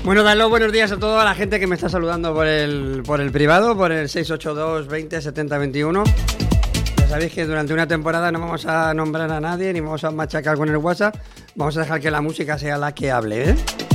Bueno, dar los buenos días a toda la gente que me está saludando por el privado, por el 682 20 70 21. Ya sabéis que durante una temporada no vamos a nombrar a nadie ni vamos a machacar con el WhatsApp. Vamos a dejar que la música sea la que hable, ¿eh?